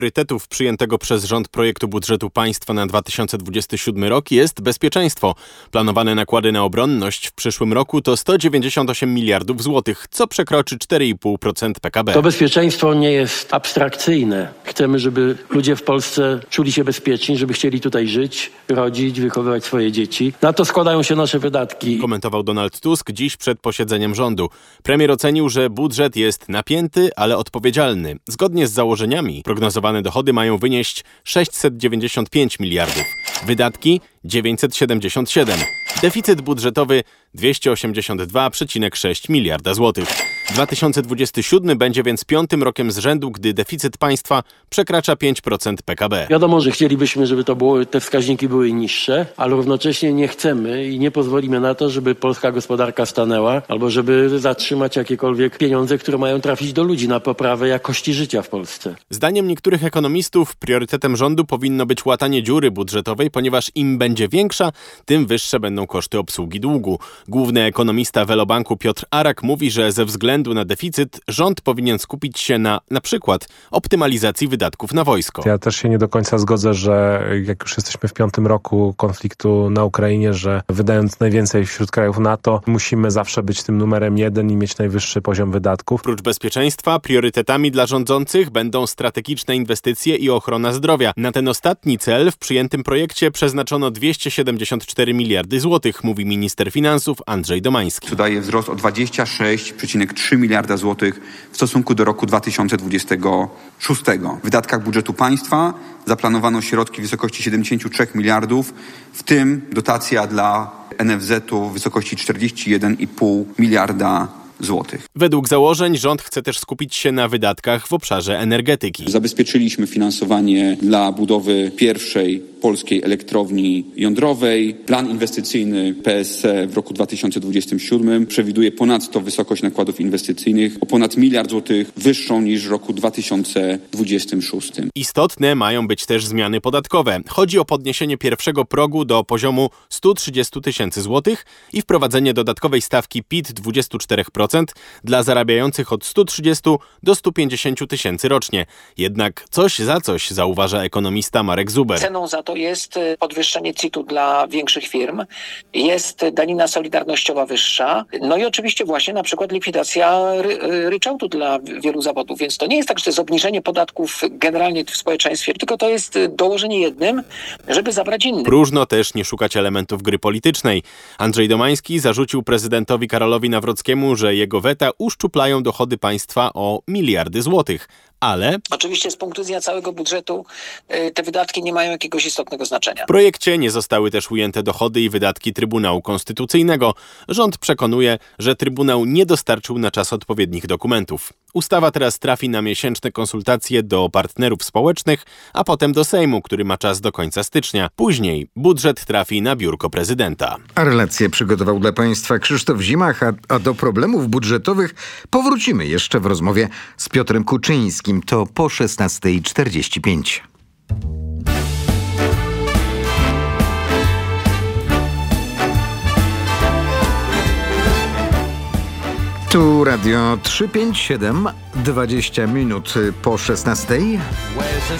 priorytetów przyjętego przez rząd projektu budżetu państwa na 2027 rok jest bezpieczeństwo. Planowane nakłady na obronność w przyszłym roku to 198 miliardów złotych, co przekroczy 4,5% PKB. To bezpieczeństwo nie jest abstrakcyjne. Chcemy, żeby ludzie w Polsce czuli się bezpieczni, żeby chcieli tutaj żyć, rodzić, wychowywać swoje dzieci. Na to składają się nasze wydatki. Komentował Donald Tusk dziś przed posiedzeniem rządu. Premier ocenił, że budżet jest napięty, ale odpowiedzialny. Zgodnie z założeniami prognozowane dochody mają wynieść 695 miliardów. Wydatki 977. Deficyt budżetowy 282,6 miliarda złotych. 2027 będzie więc 5. rokiem z rzędu, gdy deficyt państwa przekracza 5% PKB. Wiadomo, że chcielibyśmy, żeby te wskaźniki były niższe, ale równocześnie nie chcemy i nie pozwolimy na to, żeby polska gospodarka stanęła albo żeby zatrzymać jakiekolwiek pieniądze, które mają trafić do ludzi na poprawę jakości życia w Polsce. Zdaniem niektórych ekonomistów priorytetem rządu powinno być łatanie dziury budżetowej, ponieważ im będzie większa, tym wyższe będą koszty obsługi długu. Główny ekonomista Velobanku Piotr Arak mówi, że ze względu na deficyt rząd powinien skupić się na przykład optymalizacji wydatków na wojsko. Ja też się nie do końca zgodzę, że jak już jesteśmy w 5. roku konfliktu na Ukrainie, że wydając najwięcej wśród krajów NATO, musimy zawsze być tym numerem 1 i mieć najwyższy poziom wydatków. Prócz bezpieczeństwa priorytetami dla rządzących będą strategiczne inwestycje i ochrona zdrowia. Na ten ostatni cel w przyjętym projekcie przeznaczono 274 miliardy złotych, mówi minister finansów Andrzej Domański. To daje wzrost o 26,3 miliarda złotych w stosunku do roku 2026. W wydatkach budżetu państwa zaplanowano środki w wysokości 73 miliardów, w tym dotacja dla NFZ-u w wysokości 41,5 miliarda złotych. Według założeń rząd chce też skupić się na wydatkach w obszarze energetyki. Zabezpieczyliśmy finansowanie dla budowy pierwszej polskiej elektrowni jądrowej. Plan inwestycyjny PSE w roku 2027 przewiduje ponadto wysokość nakładów inwestycyjnych o ponad 1 miliard złotych wyższą niż w roku 2026. Istotne mają być też zmiany podatkowe. Chodzi o podniesienie pierwszego progu do poziomu 130 tysięcy złotych i wprowadzenie dodatkowej stawki PIT 24% dla zarabiających od 130 do 150 tysięcy rocznie. Jednak coś za coś, zauważa ekonomista Marek Zuber. Ceną za to jest podwyższenie CIT-u dla większych firm, jest danina solidarnościowa wyższa, no i oczywiście właśnie na przykład likwidacja ryczałtu dla wielu zawodów. Więc to nie jest tak, że to jest obniżenie podatków generalnie w społeczeństwie, tylko to jest dołożenie jednym, żeby zabrać innym. Próżno też nie szukać elementów gry politycznej. Andrzej Domański zarzucił prezydentowi Karolowi Nawrockiemu, że jego weta uszczuplają dochody państwa o miliardy złotych. Ale oczywiście z punktu widzenia całego budżetu te wydatki nie mają jakiegoś istotnego znaczenia. W projekcie nie zostały też ujęte dochody i wydatki Trybunału Konstytucyjnego. Rząd przekonuje, że Trybunał nie dostarczył na czas odpowiednich dokumentów. Ustawa teraz trafi na miesięczne konsultacje do partnerów społecznych, a potem do Sejmu, który ma czas do końca stycznia. Później budżet trafi na biurko prezydenta. A relację przygotował dla Państwa Krzysztof Zimach, a do problemów budżetowych powrócimy jeszcze w rozmowie z Piotrem Kuczyńskim. To po 16:45. Tu Radio 357, 20 minut po 16:00.